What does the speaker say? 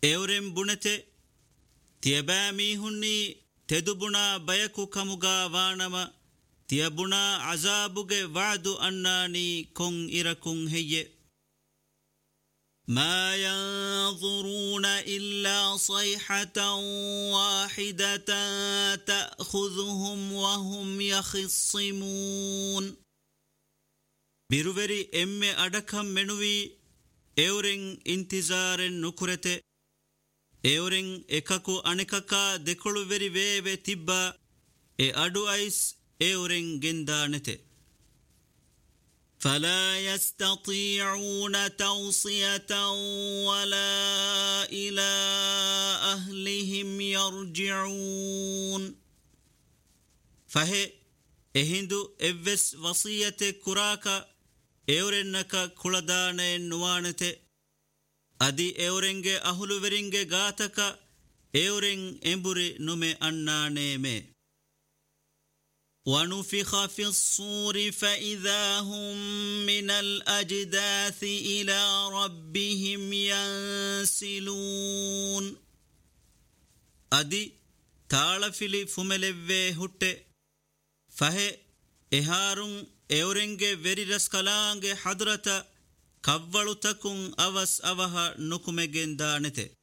Euren bunete Tiabami hunni Tedubuna bayaku kamuga vanama Tiabuna azabuge vadu annani kong irakung heye ما ينظرون إلا صيحة واحدة تأخذهم وهم يخصمون بيرووري إمّي أدكم منوي إورين انتظارن نكرته إورين إكاكو أنكاكا دكولو وري ويوي تبّا أدو أيس إورين جندانته فلا يستطيعون توصية ولا إلى أهلهم يرجعون فهي إهندو إفس وصية كراكا إورنكا كولدان نوانته أدي إورنجي أهلو ورنجي غاتكا إورن إمبري نمي أنانيمي ونفخ في الصور فإذا هم من الأجداث إلى ربهم ينسلون أدي تالفلي فملوه هُتّe فهي إهارون إورنجي وري رسكالانجي حضرتا كوّلو تكون أوس أوها نكمجين دانته